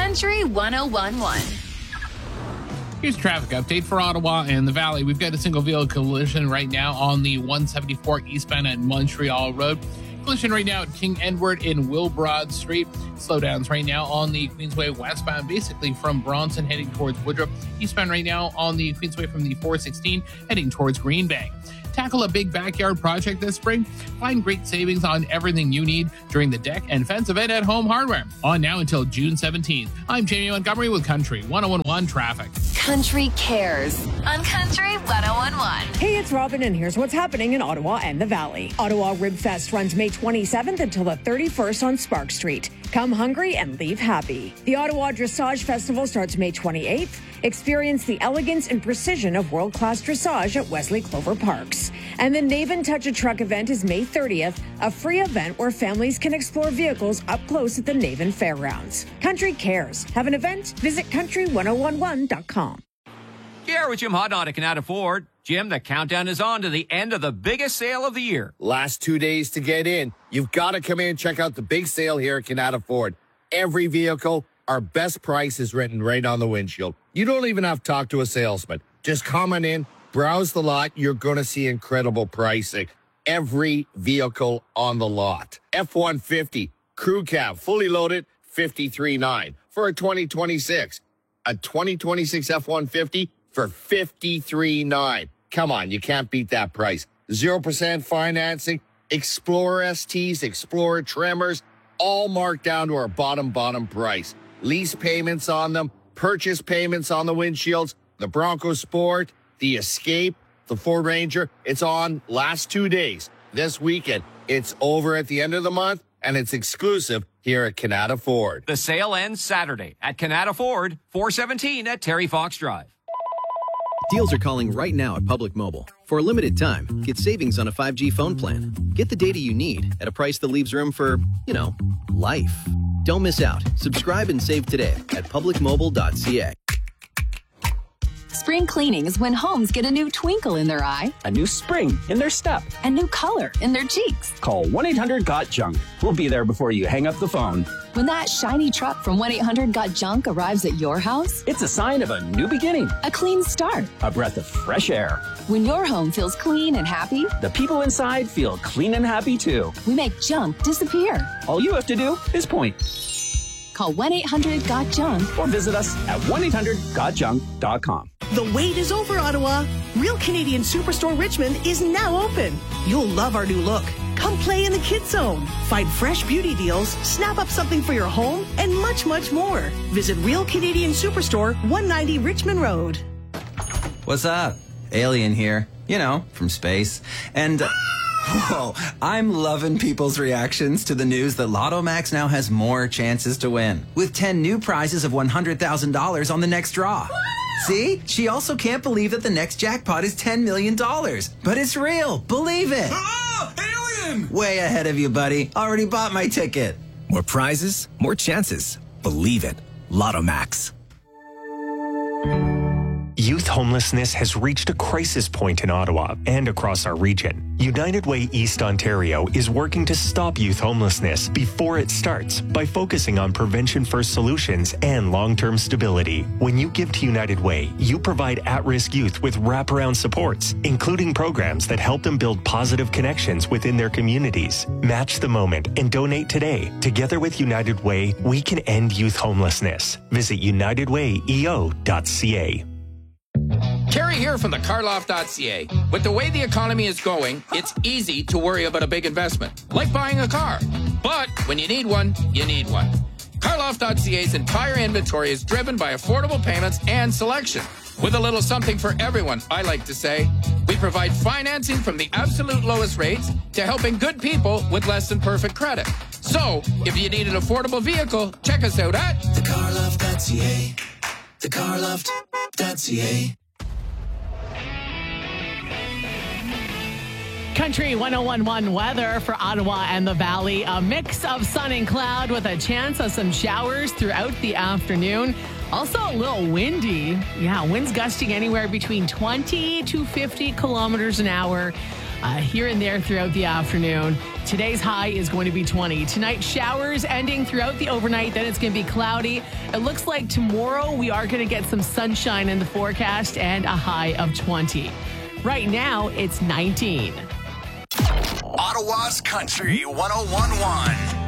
Country 101.1. Here's a traffic update for Ottawa and the Valley. We've got a single vehicle collision right now on the 174 eastbound at Montreal Road. Collision right now at King Edward in Wilbrod Street. Slowdowns right now on the Queensway westbound, basically from Bronson heading towards Woodruff. Eastbound right now on the Queensway from the 416 heading towards Green Bay. Tackle a big backyard project this spring? Find great savings on everything you need during the deck and fence event at Home Hardware. On now until June 17th. I'm Jamie Montgomery with Country 101.1 Traffic. Country Cares on Country 101.1. Hey, it's Robin, and here's what's happening in Ottawa and the Valley. Ottawa Rib Fest runs May 27th until the 31st on Spark Street. Come hungry and leave happy. The Ottawa Dressage Festival starts May 28th. Experience the elegance and precision of world-class dressage at Wesley Clover Parks. And the Navan Touch a Truck event is May 30th, a free event where families can explore vehicles up close at the Navan Fairgrounds. Country Cares. Have an event? Visit country1011.com. Here with Jim Hodnott at Canada Ford. Jim, the countdown is on to the end of the biggest sale of the year. Last 2 days to get in. You've got to come in and check out the big sale here at Canada Ford. Every vehicle, our best price is written right on the windshield. You don't even have to talk to a salesman. Just come on in, browse the lot. You're going to see incredible pricing. Every vehicle on the lot. F-150, crew cab, fully loaded, $53,900 for a 2026. A 2026 F-150 for $53,900. Come on, you can't beat that price. 0% financing, Explorer STs, Explorer Tremors, all marked down to our bottom price. Lease payments on them, purchase payments on the windshields, the Bronco Sport, the Escape, the Ford Ranger. It's on last 2 days. This weekend, it's over at the end of the month, and it's exclusive here at Canada Ford. The sale ends Saturday at Canada Ford, 417 at Terry Fox Drive. Deals are calling right now at Public Mobile. For a limited time, get savings on a 5G phone plan. Get the data you need at a price that leaves room for, life. Don't miss out. Subscribe and save today at publicmobile.ca. Spring cleaning is when homes get a new twinkle in their eye, a new spring in their step, a new color in their cheeks. Call 1-800-GOT-JUNK. We'll be there before you hang up the phone. When that shiny truck from 1-800-GOT-JUNK arrives at your house, it's a sign of a new beginning, a clean start, a breath of fresh air. When your home feels clean and happy, the people inside feel clean and happy too. We make junk disappear. All you have to do is point. Call 1-800-GOT-JUNK or visit us at 1-800-GOTJUNK.com. The wait is over, Ottawa. Real Canadian Superstore Richmond is now open. You'll love our new look. Come play in the Kids Zone. Find fresh beauty deals, snap up something for your home, and much, much more. Visit Real Canadian Superstore, 190 Richmond Road. What's up? Alien here. From space. And... Whoa, I'm loving people's reactions to the news that Lotto Max now has more chances to win, with 10 new prizes of $100,000 on the next draw. See? She also can't believe that the next jackpot is $10 million. But it's real. Believe it. Ah, alien! Way ahead of you, buddy. Already bought my ticket. More prizes, more chances. Believe it. Lotto Max. Youth homelessness has reached a crisis point in Ottawa and across our region. United Way East Ontario is working to stop youth homelessness before it starts by focusing on prevention-first solutions and long-term stability. When you give to United Way, you provide at-risk youth with wraparound supports, including programs that help them build positive connections within their communities. Match the moment and donate today. Together with United Way, we can end youth homelessness. Visit unitedwayeo.ca. Terry here from the carloft.ca. With the way the economy is going, it's easy to worry about a big investment, like buying a car. But when you need one, you need one. Carloft.ca's entire inventory is driven by affordable payments and selection. With a little something for everyone, I like to say. We provide financing from the absolute lowest rates to helping good people with less than perfect credit. So, if you need an affordable vehicle, check us out at thecarloft.ca. thecarloft.ca. Country 101.1 weather for Ottawa and the Valley. A mix of sun and cloud with a chance of some showers throughout the afternoon. Also a little windy. Yeah, winds gusting anywhere between 20 to 50 kilometers an hour. here and there throughout the afternoon. Today's high is going to be 20. Tonight, showers ending throughout the overnight. Then it's going to be cloudy. It looks like tomorrow we are going to get some sunshine in the forecast and a high of 20. Right now, it's 19. Ottawa's Country 101.1.